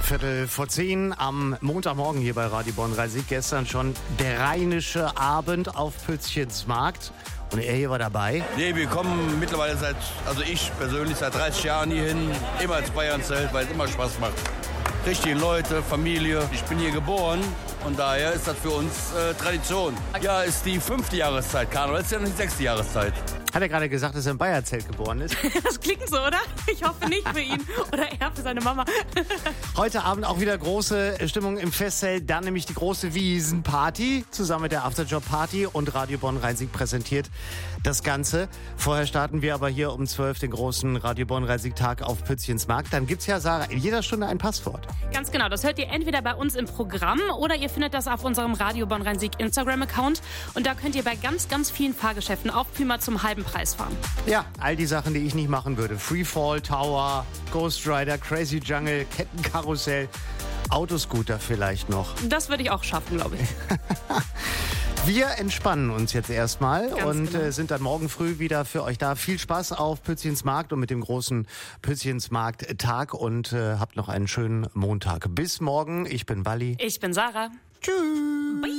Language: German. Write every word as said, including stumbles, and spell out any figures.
Viertel vor zehn am Montagmorgen hier bei Radio Bonn-Rhein-Sieg. Gestern schon der rheinische Abend auf Pützchens Markt. Und er hier war dabei. Nee, wir kommen mittlerweile seit, also ich persönlich seit dreißig Jahren hier hin. Immer als Bayernzelt, weil es immer Spaß macht. Richtige Leute, Familie. Ich bin hier geboren und daher ist das für uns äh, Tradition. Ja, ist die fünfte Jahreszeit. Karneval ist ja noch die sechste Jahreszeit. Hat er gerade gesagt, dass er im Bayerzelt geboren ist? Das klingt so, oder? Ich hoffe nicht für ihn oder er für seine Mama. Heute Abend auch wieder große Stimmung im Festzelt, dann nämlich die große Wiesenparty zusammen mit der Afterjob-Party und Radio Bonn-Rhein-Sieg präsentiert das Ganze. Vorher starten wir aber hier um zwölf den großen Radio Bonn-Rhein-Sieg-Tag auf Pützchens Markt. Dann gibt's ja, Sarah, in jeder Stunde ein Passwort. Ganz genau, das hört ihr entweder bei uns im Programm oder ihr findet das auf unserem Radio Bonn-Rhein-Sieg Instagram-Account. Und da könnt ihr bei ganz, ganz vielen Fahrgeschäften auch prima zum halben Preis fahren. Ja, all die Sachen, die ich nicht machen würde. Freefall Tower, Ghost Rider, Crazy Jungle, Kettenkarussell, Autoscooter vielleicht noch. Das würde ich auch schaffen, glaube ich. Wir entspannen uns jetzt erstmal Ganz und genau. äh, sind dann morgen früh wieder für euch da. Viel Spaß auf Pützchens Markt und mit dem großen Pützchens Markt Tag und äh, habt noch einen schönen Montag. Bis morgen. Ich bin Walli. Ich bin Sarah. Tschüss.